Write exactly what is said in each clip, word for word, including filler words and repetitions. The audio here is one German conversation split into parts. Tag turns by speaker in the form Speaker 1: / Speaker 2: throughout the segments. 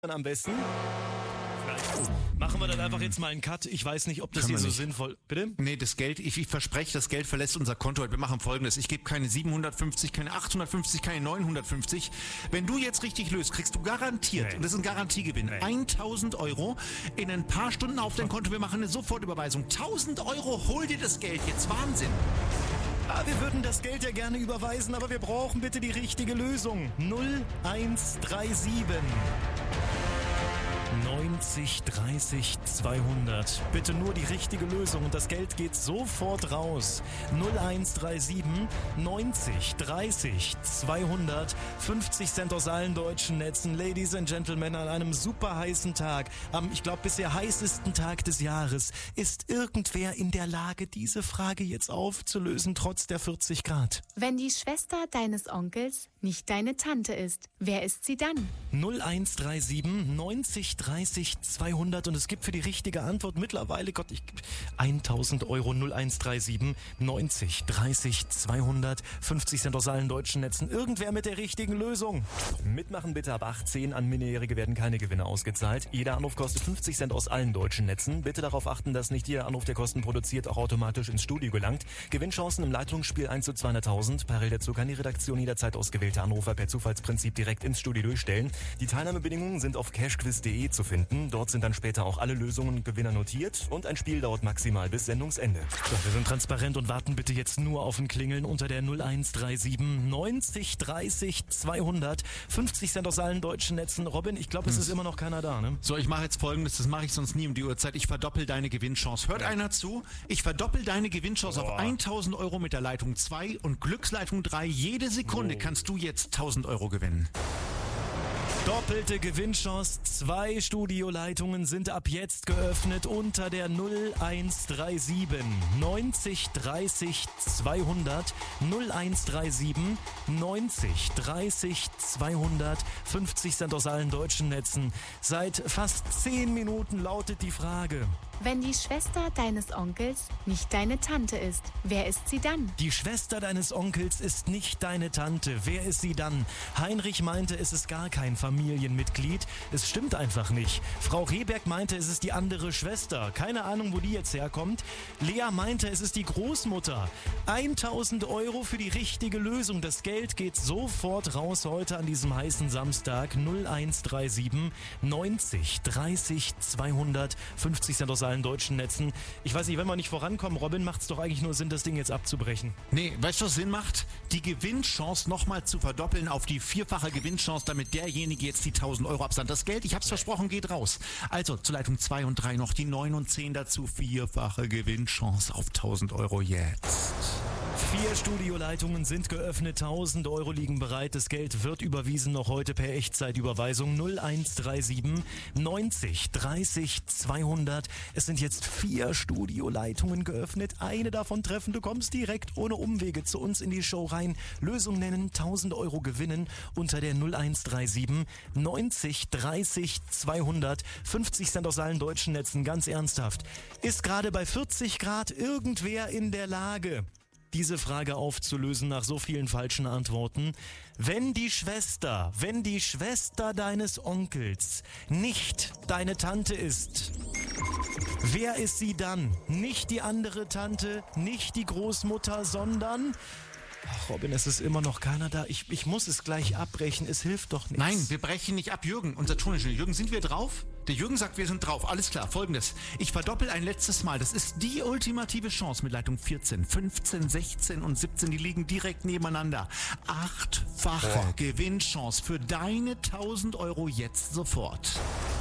Speaker 1: Am besten. Vielleicht machen wir dann einfach jetzt mal einen Cut. Ich weiß nicht, ob das
Speaker 2: Können
Speaker 1: hier
Speaker 2: wir
Speaker 1: so
Speaker 2: nicht.
Speaker 1: sinnvoll... Bitte?
Speaker 2: Nee, das Geld, ich, ich verspreche, das Geld verlässt unser Konto. Wir machen Folgendes. Ich gebe keine siebenhundertfünfzig, keine achthundertfünfzig, keine neunhundertfünfzig. Wenn du jetzt richtig löst, kriegst du garantiert,
Speaker 1: Nee.
Speaker 2: und das ist ein Garantiegewinn,
Speaker 1: Nee.
Speaker 2: tausend Euro in ein paar Stunden auf dein Konto. Wir machen eine Sofortüberweisung. tausend Euro, hol dir das Geld jetzt. Wahnsinn.
Speaker 1: Ah, wir würden das Geld ja gerne überweisen, aber wir brauchen bitte die richtige Lösung. null eins drei sieben neunzig dreißig zweihundert. Bitte nur die richtige Lösung und das Geld geht sofort raus. null eins drei sieben neunzig dreißig zweihundert. fünfzig Cent aus allen deutschen Netzen. Ladies and Gentlemen, an einem super heißen Tag, am, ich glaube, bisher heißesten Tag des Jahres, ist irgendwer in der Lage, diese Frage jetzt aufzulösen, trotz der vierzig Grad.
Speaker 3: Wenn die Schwester deines Onkels nicht deine Tante ist, wer ist sie dann?
Speaker 1: null eins drei sieben neunzig dreißig zweihundert und es gibt für die richtige Antwort mittlerweile, Gott, ich tausend Euro. Null eins drei sieben neunzig dreißig zweihundert. fünfzig Cent aus allen deutschen Netzen. Irgendwer mit der richtigen Lösung. Mitmachen bitte ab achtzehn. An Minderjährige werden keine Gewinne ausgezahlt. Jeder Anruf kostet fünfzig Cent aus allen deutschen Netzen. Bitte darauf achten, dass nicht jeder Anruf, der Kosten produziert, auch automatisch ins Studio gelangt. Gewinnchancen im Leitungsspiel eins zu zweihunderttausend. Parallel dazu kann die Redaktion jederzeit ausgewählte Anrufer per Zufallsprinzip direkt ins Studio durchstellen. Die Teilnahmebedingungen sind auf cashquiz punkt de zu finden. Dort sind dann später auch alle Lösungen und Gewinner notiert und ein Spiel dauert maximal bis Sendungsende. So, wir sind transparent und warten bitte jetzt nur auf ein Klingeln unter der null eins drei sieben neunzig dreißig zweihundert. fünfzig Cent aus allen deutschen Netzen. Robin, ich glaube, es ist immer noch keiner da, ne?
Speaker 2: So, ich mache jetzt Folgendes, das mache ich sonst nie um die Uhrzeit. Ich verdoppel deine Gewinnchance. Hört einer zu? Ich verdoppel deine Gewinnchance
Speaker 1: Boah.
Speaker 2: auf tausend Euro mit der Leitung zwei und Glücksleitung drei. Jede Sekunde
Speaker 1: Oh.
Speaker 2: kannst du jetzt tausend Euro gewinnen.
Speaker 1: Doppelte Gewinnchance. Zwei Studioleitungen sind ab jetzt geöffnet unter der null eins drei sieben neunzig dreißig zweihundert. null eins drei sieben neunzig dreißig zweihundert. fünfzig Cent aus allen deutschen Netzen. Seit fast zehn Minuten lautet die Frage.
Speaker 3: Wenn die Schwester deines Onkels nicht deine Tante ist, wer ist sie dann?
Speaker 1: Die Schwester deines Onkels ist nicht deine Tante. Wer ist sie dann? Heinrich meinte, es ist gar kein Familienmitglied. Es stimmt einfach nicht. Frau Rehberg meinte, es ist die andere Schwester. Keine Ahnung, wo die jetzt herkommt. Lea meinte, es ist die Großmutter. tausend Euro für die richtige Lösung. Das Geld geht sofort raus heute an diesem heißen Samstag. null eins drei sieben neunzig dreißig zweihundert. fünfzig Cent aus allen deutschen Netzen. Ich weiß nicht, wenn wir nicht vorankommen, Robin, macht es doch eigentlich nur Sinn, das Ding jetzt abzubrechen.
Speaker 2: Nee, weißt du, was Sinn macht? Die Gewinnchance nochmal zu verdoppeln auf die vierfache Gewinnchance, damit derjenige jetzt die tausend Euro absandt. Das Geld, ich hab's versprochen, geht raus. Also, zur Leitung zwei und drei noch die neun und zehn dazu. Vierfache Gewinnchance auf tausend Euro jetzt.
Speaker 1: Vier Studioleitungen sind geöffnet, tausend Euro liegen bereit. Das Geld wird überwiesen noch heute per Echtzeitüberweisung null eins drei sieben neunzig dreißig zweihundert. Es sind jetzt vier Studioleitungen geöffnet. Eine davon treffen. Du kommst direkt ohne Umwege zu uns in die Show rein. Lösung nennen, tausend Euro gewinnen unter der null eins drei sieben neunzig dreißig zweihundert. fünfzig Cent aus allen deutschen Netzen, ganz ernsthaft. Ist gerade bei vierzig Grad irgendwer in der Lage, diese Frage aufzulösen nach so vielen falschen Antworten? Wenn die Schwester, wenn die Schwester deines Onkels nicht deine Tante ist, wer ist sie dann? Nicht die andere Tante, nicht die Großmutter, sondern... Ach, Robin, es ist immer noch keiner da. Ich, ich muss es gleich abbrechen. Es hilft doch nichts.
Speaker 2: Nein, wir brechen nicht ab. Jürgen, unser Toningenieur. Jürgen, sind wir drauf? Der Jürgen sagt, wir sind drauf. Alles klar, Folgendes. Ich verdoppel ein letztes Mal. Das ist die ultimative Chance mit Leitung vierzehn, fünfzehn, sechzehn und siebzehn. Die liegen direkt nebeneinander. Achtfache
Speaker 1: Boah.
Speaker 2: Gewinnchance für deine tausend Euro jetzt sofort.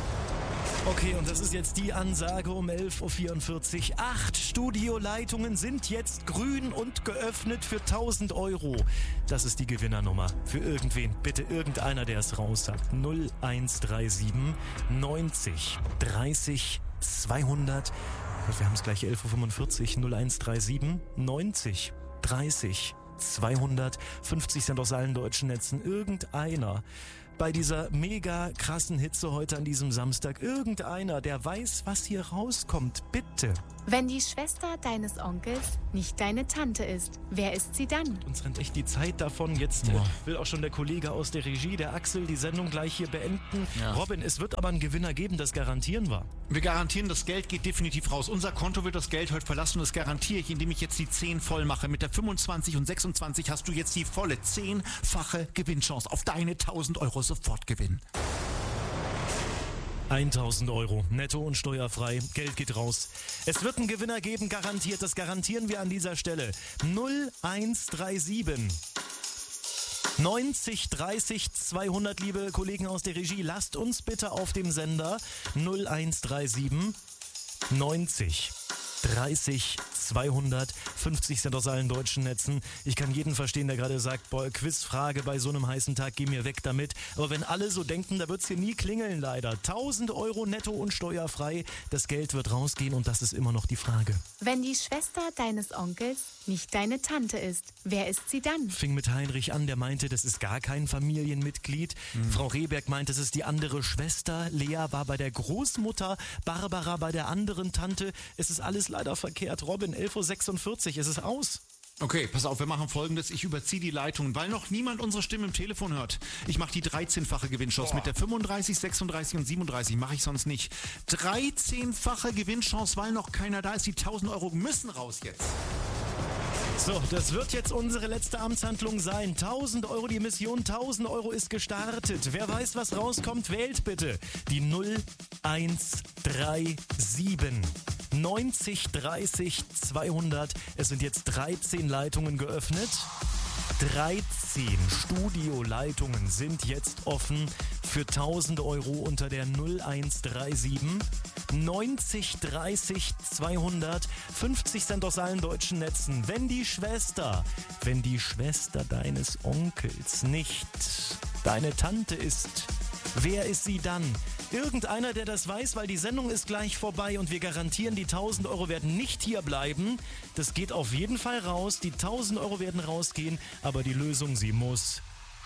Speaker 1: Okay, und das ist jetzt die Ansage um elf Uhr vierundvierzig. Acht Studioleitungen sind jetzt grün und geöffnet für tausend Euro. Das ist die Gewinnernummer. Für irgendwen. Bitte irgendeiner, der es raus hat. null eins drei sieben neunzig dreißig zweihundert. Wir haben es gleich elf Uhr fünfundvierzig. null eins drei sieben neunzig dreißig zweihundert. fünfzig Cent aus allen deutschen Netzen. Irgendeiner bei dieser mega krassen Hitze heute an diesem Samstag, irgendeiner, der weiß, was hier rauskommt, bitte
Speaker 3: Wenn die Schwester deines Onkels nicht deine Tante ist, wer ist sie dann?
Speaker 1: Uns rennt echt die Zeit davon. Jetzt äh, will auch schon der Kollege aus der Regie, der Axel, die Sendung gleich hier beenden.
Speaker 2: Ja.
Speaker 1: Robin, es wird aber einen Gewinner geben, das garantieren wir.
Speaker 2: Wir garantieren, das Geld geht definitiv raus. Unser Konto wird das Geld heute verlassen und das garantiere ich, indem ich jetzt die zehn voll mache. Mit der fünfundzwanzig und sechsundzwanzig hast du jetzt die volle zehnfache Gewinnchance auf deine tausend Euro Sofortgewinn.
Speaker 1: tausend Euro, netto und steuerfrei, Geld geht raus. Es wird einen Gewinner geben, garantiert, das garantieren wir an dieser Stelle. null eins drei sieben neunzig dreißig zweihundert, liebe Kollegen aus der Regie, lasst uns bitte auf dem Sender null eins drei sieben neunzig dreißig zweihundert, fünfzig Cent aus allen deutschen Netzen. Ich kann jeden verstehen, der gerade sagt, boah, Quizfrage bei so einem heißen Tag, geh mir weg damit. Aber wenn alle so denken, da wird's hier nie klingeln leider. tausend Euro netto und steuerfrei, das Geld wird rausgehen und das ist immer noch die Frage.
Speaker 3: Wenn die Schwester deines Onkels nicht deine Tante ist, wer ist sie dann?
Speaker 1: Fing mit Heinrich an, der meinte, das ist gar kein Familienmitglied. Mhm. Frau Rehberg meint, das ist die andere Schwester. Lea war bei der Großmutter, Barbara bei der anderen Tante. Es ist alles leider verkehrt. Robin, elf Uhr sechsundvierzig, es ist aus.
Speaker 2: Okay, pass auf, wir machen Folgendes. Ich überziehe die Leitung, weil noch niemand unsere Stimme im Telefon hört. Ich mache die dreizehnfache Gewinnchance. Boah. Mit der fünfunddreißig, sechsunddreißig und siebenunddreißig mache ich sonst nicht. dreizehnfache Gewinnchance, weil noch keiner da ist. Die tausend Euro müssen raus jetzt.
Speaker 1: So, das wird jetzt unsere letzte Amtshandlung sein. tausend Euro, die Mission tausend Euro ist gestartet. Wer weiß, was rauskommt, wählt bitte die null eins drei sieben neunzig dreißig zweihundert. Es sind jetzt dreizehn Leitungen geöffnet. dreizehn Studioleitungen sind jetzt offen für tausend Euro unter der null eins drei sieben neunzig dreißig zweihundert, fünfzig Cent aus allen deutschen Netzen. Wenn die Schwester, wenn die Schwester deines Onkels nicht deine Tante ist, wer ist sie dann? Irgendeiner, der das weiß, weil die Sendung ist gleich vorbei und wir garantieren, die tausend Euro werden nicht hier bleiben. Das geht auf jeden Fall raus, die tausend Euro werden rausgehen, aber die Lösung, sie muss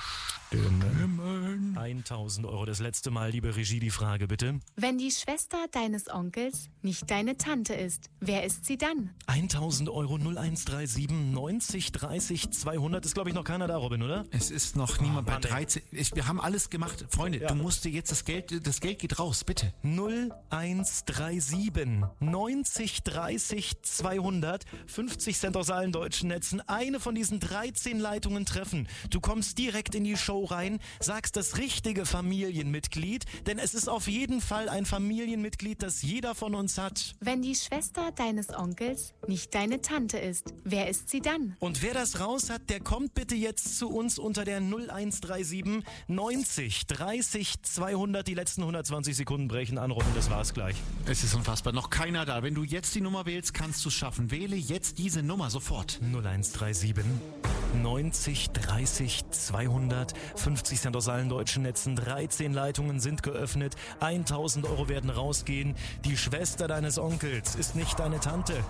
Speaker 1: stimmen. tausend Euro, das letzte Mal, liebe Regie, die Frage bitte.
Speaker 3: Wenn die Schwester deines Onkels nicht deine Tante ist, wer ist sie dann?
Speaker 1: tausend Euro, null eins drei sieben neunzig dreißig zweihundert. Ist, glaube ich, noch keiner da, Robin, oder?
Speaker 2: Es ist noch oh, niemand bei Mann, dreizehn. Ich, wir haben alles gemacht. Freunde, ja. Du musst dir jetzt das Geld, das Geld geht raus, bitte.
Speaker 1: null eins drei sieben neunzig dreißig zweihundert, fünfzig Cent aus allen deutschen Netzen. Eine von diesen dreizehn Leitungen treffen. Du kommst direkt in die Show rein, sagst das richtige Familienmitglied, denn es ist auf jeden Fall ein Familienmitglied, das jeder von uns hat.
Speaker 3: Wenn die Schwester deines Onkels nicht deine Tante ist, wer ist sie dann?
Speaker 1: Und wer das raus hat, der kommt bitte jetzt zu uns unter der null eins drei sieben neunzig dreißig zweihundert. Die letzten hundertzwanzig Sekunden brechen an, Robin, das war's gleich.
Speaker 2: Es ist unfassbar, noch keiner da. Wenn du jetzt die Nummer wählst, kannst du es schaffen. Wähle jetzt diese Nummer sofort.
Speaker 1: null eins drei sieben neunzig dreißig zweihundert, fünfzig Cent aus allen deutschen Netzen, dreizehn Leitungen sind geöffnet, tausend Euro werden rausgehen. Die Schwester deines Onkels ist nicht deine Tante.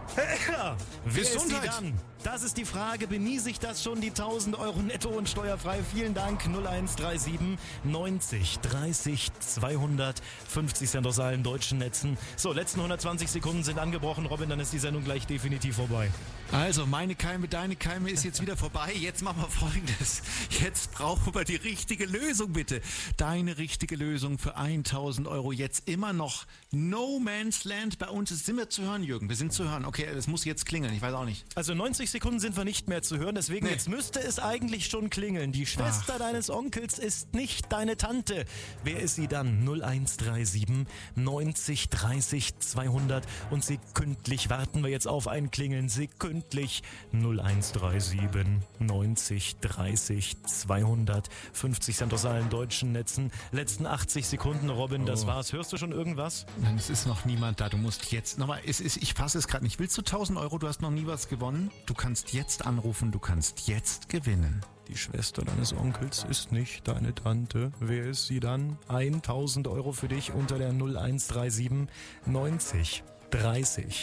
Speaker 1: Wer ist sie dann? Das ist die Frage. Benie sich das schon, die tausend Euro netto und steuerfrei? Vielen Dank. null eins drei sieben neunzig dreißig zweihundert, fünfzig Cent aus allen deutschen Netzen. So, letzten hundertzwanzig Sekunden sind angebrochen. Robin, dann ist die Sendung gleich definitiv vorbei.
Speaker 2: Also, meine Keime, deine Keime ist jetzt wieder vorbei. Jetzt machen wir Folgendes. Jetzt brauchen wir die richtige Lösung, bitte. Deine richtige Lösung für tausend Euro. Jetzt immer noch No Man's Land. Bei uns sind wir zu hören, Jürgen. Wir sind zu hören. Okay, es muss jetzt klingeln. Ich weiß auch nicht.
Speaker 1: Also neunzig Sekunden sind wir nicht mehr zu hören. Deswegen nee. Jetzt müsste es eigentlich schon klingeln. Die Schwester Ach. deines Onkels ist nicht deine Tante. Wer ist sie dann? null eins drei sieben neunzig dreißig zweihundert. Und sekündlich warten wir jetzt auf ein Klingeln. Sekündlich null eins drei sieben neunzig dreißig zweihundert. fünfzig Cent aus allen deutschen Netzen. Letzten achtzig Sekunden, Robin, das oh. war's. Hörst du schon irgendwas?
Speaker 2: Nein, es ist noch niemand da. Du musst jetzt nochmal, es ist, ich fasse es gerade nicht. Willst du tausend Euro? Du hast noch nie was gewonnen. Du kannst jetzt anrufen, du kannst jetzt gewinnen.
Speaker 1: Die Schwester deines Onkels ist nicht deine Tante. Wer ist sie dann? tausend Euro für dich unter der null eins drei sieben neunzig dreißig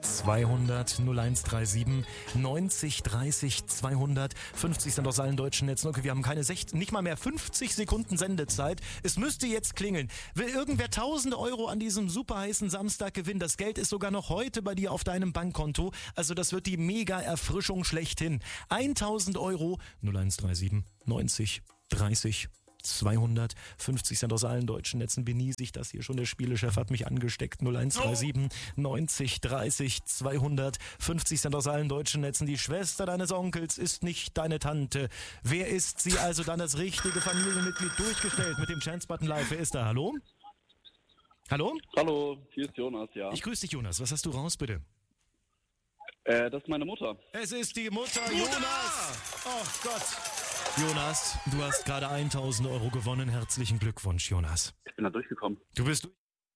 Speaker 1: zweihundert null eins drei sieben neunzig dreißig zweihundert. fünfzig sind aus allen deutschen Netzen. Okay, wir haben keine sechzig, nicht mal mehr fünfzig Sekunden Sendezeit. Es müsste jetzt klingeln. Will irgendwer tausend Euro an diesem super heißen Samstag gewinnen? Das Geld ist sogar noch heute bei dir auf deinem Bankkonto. Also das wird die Mega-Erfrischung schlechthin. tausend Euro null eins drei sieben neunzig dreißig zweihundert. fünfzig sind aus allen deutschen Netzen. Genieße ich das hier schon. Der Spielechef hat mich angesteckt. null eins drei sieben neunzig dreißig zweihundert. fünfzig sind aus allen deutschen Netzen. Die Schwester deines Onkels ist nicht deine Tante. Wer ist sie? Also dann das richtige Familienmitglied durchgestellt mit dem Chance-Button live. Wer ist da? Hallo? Hallo?
Speaker 4: Hallo, hier ist Jonas, ja.
Speaker 1: Ich grüße dich, Jonas. Was hast du raus, bitte?
Speaker 4: Äh, das ist meine Mutter.
Speaker 1: Es ist die Mutter, Mutter! Jonas! Oh Gott! Jonas, du hast gerade tausend Euro gewonnen. Herzlichen Glückwunsch, Jonas.
Speaker 4: Ich bin da durchgekommen.
Speaker 1: Du bist durch.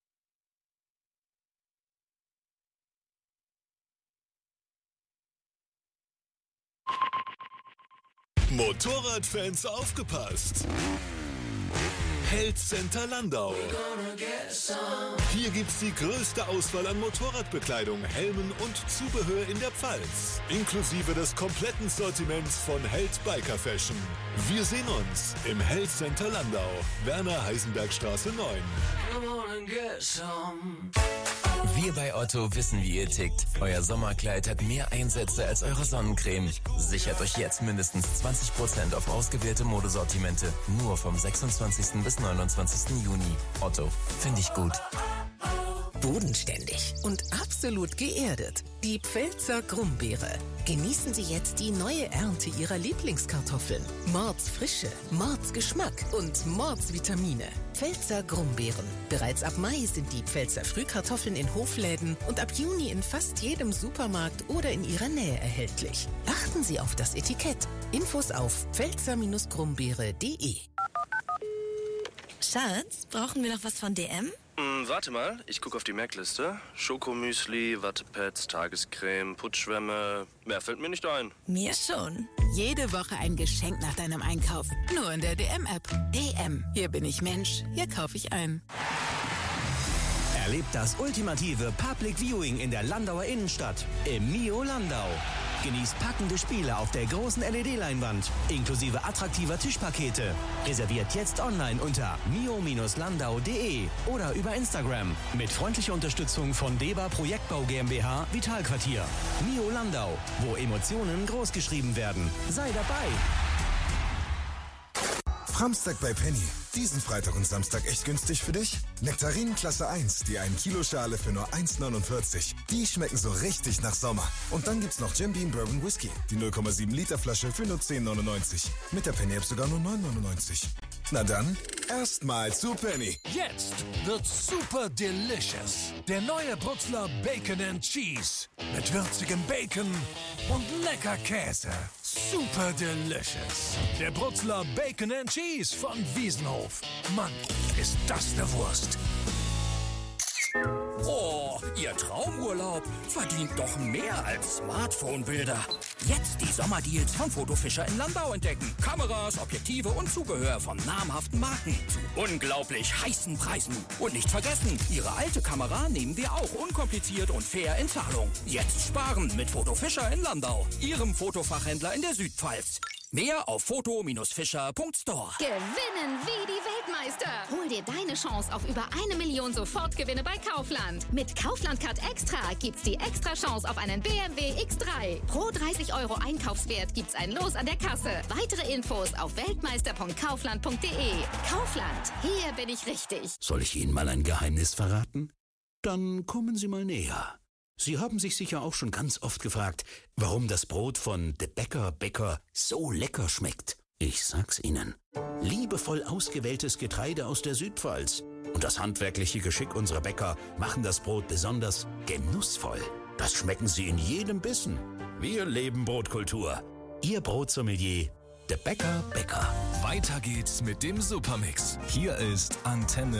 Speaker 5: Motorradfans aufgepasst! Health Center Landau. Hier gibt's die größte Auswahl an Motorradbekleidung, Helmen und Zubehör in der Pfalz. Inklusive des kompletten Sortiments von Health Biker Fashion. Wir sehen uns im Health Center Landau, Werner-Heisenberg-Straße neun.
Speaker 6: Wir bei Otto wissen, wie ihr tickt. Euer Sommerkleid hat mehr Einsätze als eure Sonnencreme. Sichert euch jetzt mindestens zwanzig Prozent auf ausgewählte Modesortimente. Nur vom sechsundzwanzigsten bis neunundzwanzigsten Juni. Otto, finde ich gut.
Speaker 7: Bodenständig und absolut geerdet. Die Pfälzer Grumbeere. Genießen Sie jetzt die neue Ernte Ihrer Lieblingskartoffeln. Mordsfrische, Mordsgeschmack und Mordsvitamine. Pfälzer Grumbeeren. Bereits ab Mai sind die Pfälzer Frühkartoffeln in Hofläden und ab Juni in fast jedem Supermarkt oder in Ihrer Nähe erhältlich. Achten Sie auf das Etikett. Infos auf pfälzer Grumbeere punkt de.
Speaker 8: Schatz, brauchen wir noch was von D M?
Speaker 9: Hm, warte mal, ich gucke auf die Merkliste. Schokomüsli, Wattepads, Tagescreme, Putzschwämme. Mehr fällt mir nicht ein.
Speaker 8: Mir schon.
Speaker 7: Jede Woche ein Geschenk nach deinem Einkauf. Nur in der D M-App. D M. Hier bin ich Mensch. Hier kaufe ich ein.
Speaker 10: Erlebt das ultimative Public Viewing in der Landauer Innenstadt im Mio Landau. Genießt packende Spiele auf der großen L E D-Leinwand, inklusive attraktiver Tischpakete. Reserviert jetzt online unter mio landau punkt de oder über Instagram. Mit freundlicher Unterstützung von Deba Projektbau GmbH Vitalquartier. Mio Landau, wo Emotionen großgeschrieben werden. Sei dabei!
Speaker 11: Framstag bei Penny. Diesen Freitag und Samstag echt günstig für dich? Nektarinen Klasse eins, die ein Kilo Schale für nur eins neunundvierzig. Die schmecken so richtig nach Sommer. Und dann gibt's noch Jim Beam Bourbon Whisky, die null Komma sieben Liter Flasche für nur zehn neunundneunzig. Mit der Penny App sogar nur neun neunundneunzig. Na dann, erstmal zu Penny.
Speaker 5: Jetzt wird super delicious. Der neue Brutzler Bacon and Cheese. Mit würzigem Bacon und lecker Käse. Super delicious. Der Brutzler Bacon and Cheese von Wiesenhof. Mann, ist das eine Wurst.
Speaker 12: Oh, Ihr Traumurlaub verdient doch mehr als Smartphone-Bilder. Jetzt die Sommerdeals von Fotofischer in Landau entdecken. Kameras, Objektive und Zubehör von namhaften Marken zu unglaublich heißen Preisen. Und nicht vergessen, Ihre alte Kamera nehmen wir auch unkompliziert und fair in Zahlung. Jetzt sparen mit Fotofischer in Landau, Ihrem Fotofachhändler in der Südpfalz. Mehr auf foto Fischer punkt store.
Speaker 3: Gewinnen wie die Weltmeister. Hol dir deine Chance auf über eine Million Sofortgewinne bei Kaufland. Mit Kaufland Card Extra gibt's die extra Chance auf einen B M W X drei. Pro dreißig Euro Einkaufswert gibt's ein Los an der Kasse. Weitere Infos auf weltmeister punkt kaufland punkt de. Kaufland, hier bin ich richtig.
Speaker 13: Soll ich Ihnen mal ein Geheimnis verraten? Dann kommen Sie mal näher. Sie haben sich sicher auch schon ganz oft gefragt, warum das Brot von De Bäcker Bäcker so lecker schmeckt. Ich sag's Ihnen. Liebevoll ausgewähltes Getreide aus der Südpfalz und das handwerkliche Geschick unserer Bäcker machen das Brot besonders genussvoll. Das schmecken Sie in jedem Bissen. Wir leben Brotkultur. Ihr Brotsommelier, De Bäcker Bäcker.
Speaker 5: Weiter geht's mit dem Supermix. Hier ist Antenne